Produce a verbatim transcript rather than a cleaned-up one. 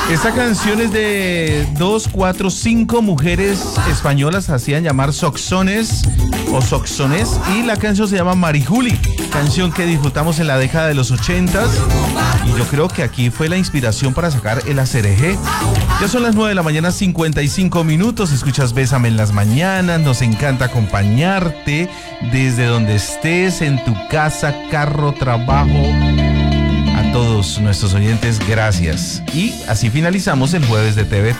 Esta canción es de dos, cuatro, cinco mujeres españolas, hacían llamar soxones o soxones, y la canción se llama Marijuli, canción que disfrutamos en la década de los ochentas, y yo creo que aquí fue la inspiración para sacar el Acerejé. Ya son las nueve de la mañana, cincuenta y cinco minutos, escuchas Bésame en las mañanas, nos encanta acompañarte desde donde estés, en tu casa, carro, trabajo. A todos nuestros oyentes, gracias. Y así finalizamos el jueves de T V.